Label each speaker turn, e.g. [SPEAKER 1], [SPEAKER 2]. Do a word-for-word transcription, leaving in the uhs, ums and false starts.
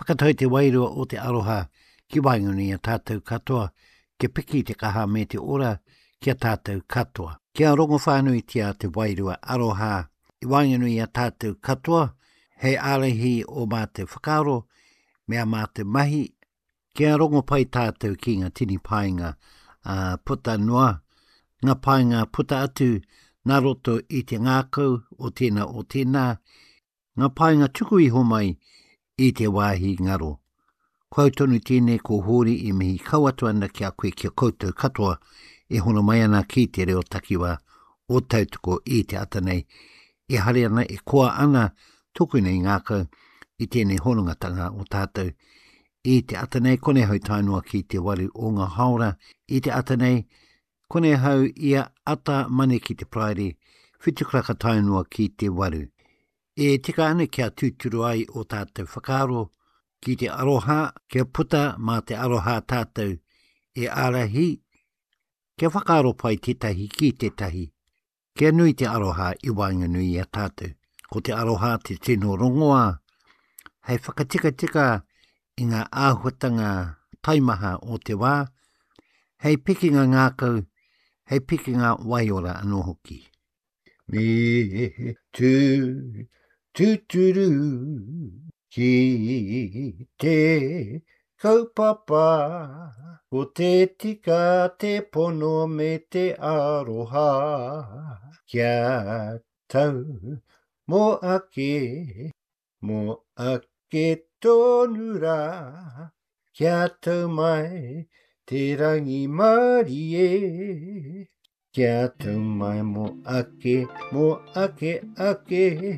[SPEAKER 1] whakatau te wairua o te aroha ki wainguni a tātou katoa, ke piki te kaha me te ora ki a tātou katoa. Kia rongo whānui tia te wairua aroha i wainguni a tātou katoa, hei alehi o mā te whakaro, mea mā te mahi, kia rongo pai tātou ki ngā tini painga uh, puta noa, ngā painga puta atu nā roto i te ngākau o tēnā o tēnā, ngā painga tuku iho mai i te wāhi ngaro. Kau tonu tēnei ko hori i mihi kauatu ana ki a koe kia koutou katoa e hono mai ana ki te reo takiwa o tautoko i te atanei. E hare ana e koa ana tuku nei ngākau i tēnei honongatanga o tātou. I te atanei kone hau tainua ki te waru o ngā haora. I te atanei kone hau ia ata mane ki te praere, whitukraka tainua ki te waru. E tika ana kia tūturu ai o tātou whakaro, ki te aroha, kia puta mā te aroha tātou e arahi, kia whakaro pai te tahi ki te tahi, kia nui te aroha i wainga nui a tātou. Ko te aroha te tino rongoa, hei whakatika tika i ngā āhuatanga taimaha o te wā, hei pikinga ngākau, hei pikinga waiora anō hoki. Me tu tuturu ki te kaupapa, ko te tika te pono me te aroha, kia tau mo ake, mo ake tonura, kia tau mai te rangi marie, kia tau mai mo ake, mo ake ake.